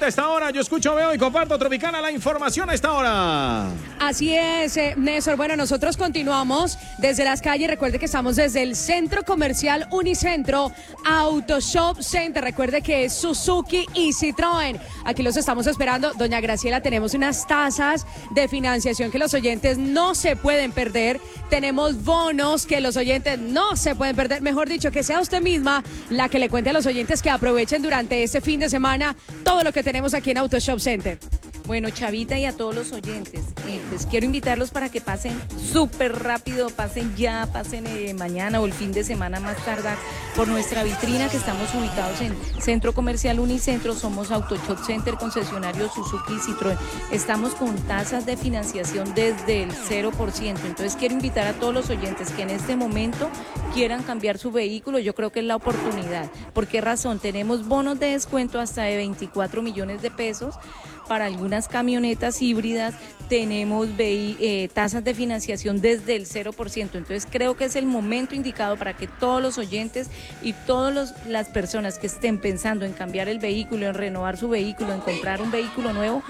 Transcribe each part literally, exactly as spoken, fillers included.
Chavita, a esta hora yo escucho, veo y comparto Tropicana la información a esta hora. Así es, eh, Néstor. Bueno, nosotros continuamos desde las calles. Recuerde que estamos desde el Centro Comercial Unicentro Auto Shop Center. Recuerde que es Suzuki y Citroën. Aquí los estamos esperando. Doña Graciela, tenemos unas tasas de financiación que los oyentes no se pueden perder. Tenemos bonos que los oyentes no se pueden perder. Mejor dicho, que sea usted misma la que le cuente a los oyentes que aprovechen durante este fin de semana todo lo que tenemos aquí en Auto Shop Center. Bueno, Chavita, y a todos los oyentes, eh, pues quiero invitarlos para que pasen súper rápido, pasen ya, pasen eh, mañana o el fin de semana más tardar por nuestra vitrina, que estamos ubicados en Centro Comercial Unicentro. Somos Auto Shop Center, concesionario Suzuki y Citroën. Estamos con tasas de financiación desde el cero por ciento. Entonces quiero invitar a todos los oyentes que en este momento quieran cambiar su vehículo. Yo creo que es la oportunidad. ¿Por qué razón? Tenemos bonos de descuento hasta de veinticuatro millones de pesos para algunas camionetas híbridas. Tenemos eh, tasas de financiación desde el cero por ciento. Entonces creo que es el momento indicado para que todos los oyentes y todas las personas que estén pensando en cambiar el vehículo, en renovar su vehículo, en comprar un vehículo nuevo,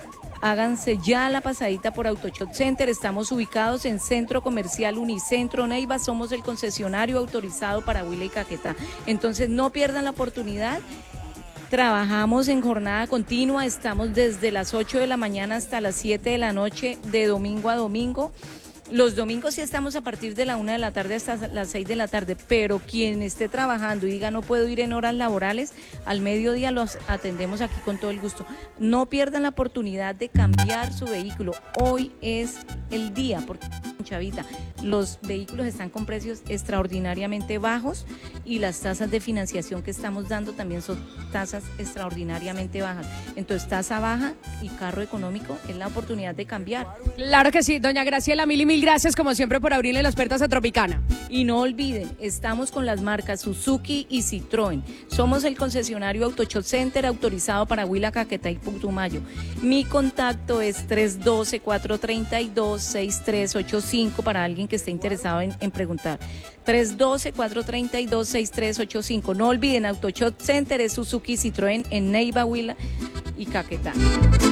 háganse ya la pasadita por Auto Shop Center. Estamos ubicados en Centro Comercial Unicentro Neiva. Somos el concesionario autorizado para Huila y Caquetá. Entonces no pierdan la oportunidad. Trabajamos en jornada continua, estamos desde las ocho de la mañana hasta las siete de la noche, de domingo a domingo. Los domingos sí estamos a partir de la una de la tarde hasta las seis de la tarde, pero quien esté trabajando y diga no puedo ir en horas laborales, al mediodía los atendemos aquí con todo el gusto. No pierdan la oportunidad de cambiar su vehículo. Hoy es el día, porque, Chavita, los vehículos están con precios extraordinariamente bajos y las tasas de financiación que estamos dando también son tasas extraordinariamente bajas. Entonces, tasa baja y carro económico es la oportunidad de cambiar. Claro que sí, doña Graciela, mil y mil gracias como siempre por abrirle las puertas a Tropicana. Y no olviden, estamos con las marcas Suzuki y Citroën. Somos el concesionario Auto Shop Center autorizado para Huila, Caquetá y Putumayo. Mi contacto es tres uno dos, cuatro tres dos, seis tres ocho cinco para alguien que esté interesado en, en preguntar. tres uno dos, cuatro tres dos, seis tres ocho cinco. No olviden, Auto Shop Center es Suzuki y Citroën en Neiva, Huila y Caquetá.